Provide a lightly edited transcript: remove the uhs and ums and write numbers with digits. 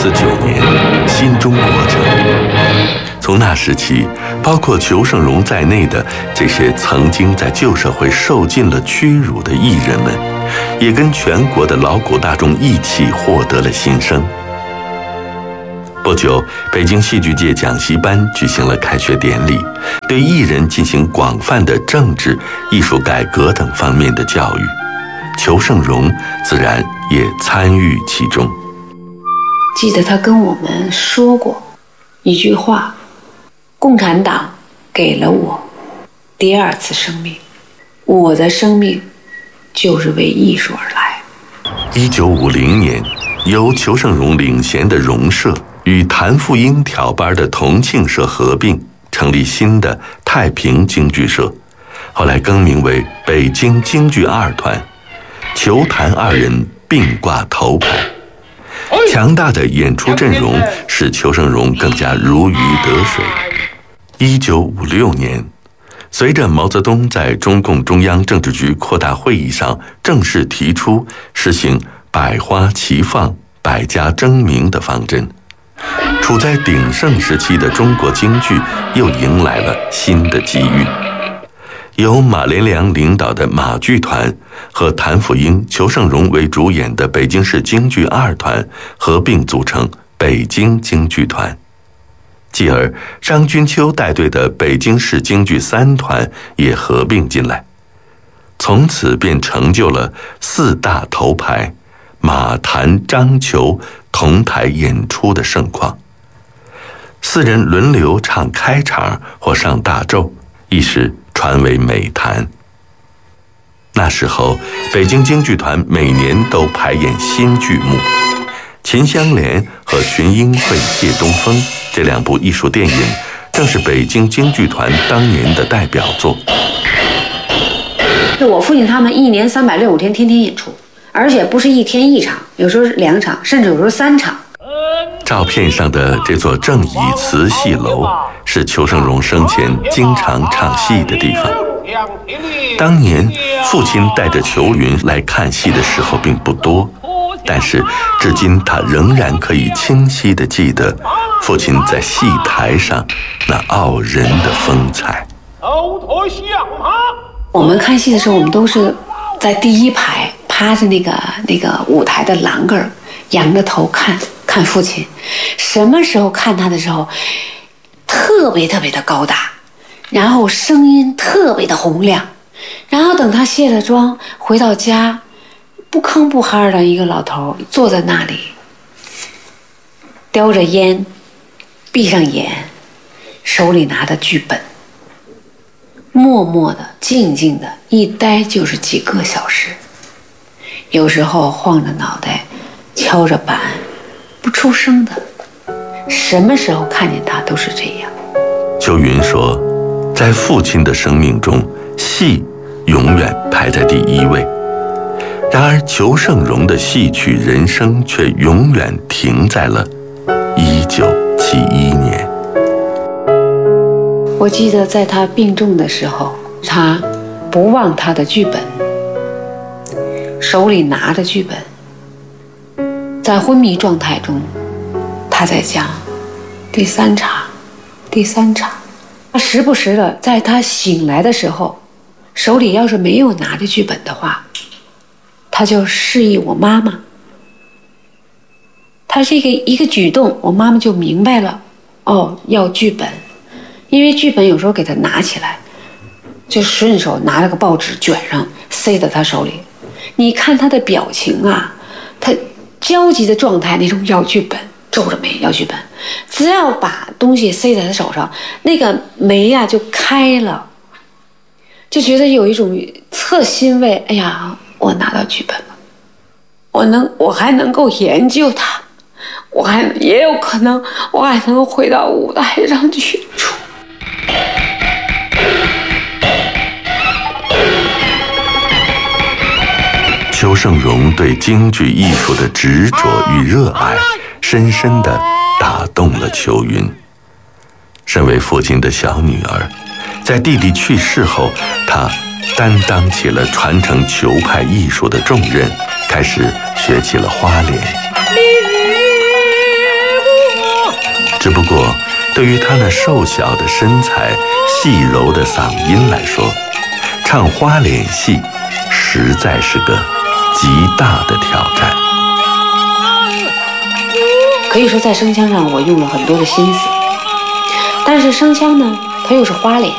年，新中国成立。从那时起，包括裘盛戎在内的这些曾经在旧社会受尽了屈辱的艺人们，也跟全国的劳苦大众一起获得了新生。不久，北京戏剧界讲习班举行了开学典礼，对艺人进行广泛的政治、艺术改革等方面的教育。裘盛戎自然也参与其中。 记得他跟我们说过一句话：共产党给了我第二次生命，我的生命就是为艺术而来。 1950年，由裘盛戎领衔的戎社与谭富英调班的同庆社合并，成立新的太平京剧社，后来更名为北京京剧二团，裘谭二人并挂头牌。强大的演出阵容使裘盛戎更加如鱼得水。1956年，随着毛泽东在中共中央政治局扩大会议上正式提出实行百花齐放、百家争鸣的方针，处在鼎盛时期的中国京剧又迎来了新的机遇。由马连良领导的马剧团和谭富英、裘盛戎为主演的北京市京剧二团合并组成北京京剧团，继而张君秋带队的北京市京剧三团也合并进来，从此便成就了四大头牌马谭张裘同台演出的盛况。四人轮流唱开场或上大咒，一时传为美谈。那时候，北京京剧团每年都排演新剧目，《秦香莲》和《群英会借东风》这两部艺术电影，正是北京京剧团当年的代表作。 我父亲他们一年365天，天天演出，而且不是一天一场，有时候是2场，甚至有时候3场。 照片上的这座正乙瓷戏楼是裘盛戎生前经常唱戏的地方。当年父亲带着裘云来看戏的时候并不多，但是至今他仍然可以清晰地记得父亲在戏台上那傲人的风采。 我们看戏的时候，我们都是在第一排趴着那个舞台的栏杆，仰着头看父亲。什么时候看他的时候，特别特别的高大，然后声音特别的洪亮，然后等他卸了妆回到家，不吭不哈的一个老头坐在那里，叼着烟，闭上眼，手里拿着剧本，默默的静静的一待就是几个小时，有时候晃着脑袋敲着板不出声的。什么时候看见他都是这样。 裘云说，在父亲的生命中，戏永远排在第一位。然而裘盛戎的戏曲人生却永远停在了1971年。 我记得在他病重的时候，他不忘他的剧本，手里拿着剧本，在昏迷状态中，他在讲第三场。他时不时的在他醒来的时候，手里要是没有拿着剧本的话，他就示意我妈妈。他这一个举动，我妈妈就明白了，哦，要剧本。因为剧本有时候给他拿起来，就顺手拿了个报纸卷上，塞在他手里。你看他的表情啊，他焦急的状态，那种要剧本，皱着眉要剧本。只要把东西塞在他手上，那个眉呀就开了，就觉得有一种特欣慰。哎呀，我拿到剧本了，我还能够研究它，也有可能我还能够回到舞台上去演出。 裘盛戎对京剧艺术的执着与热爱，深深地打动了裘云。身为父亲的小女儿，在弟弟去世后，她担当起了传承裘派艺术的重任，开始学起了花脸。 对于他那瘦小的身材、细柔的嗓音来说，唱花脸戏实在是个极大的挑战。 可以说在声腔上我用了很多的心思，但是声腔呢，它又是花脸，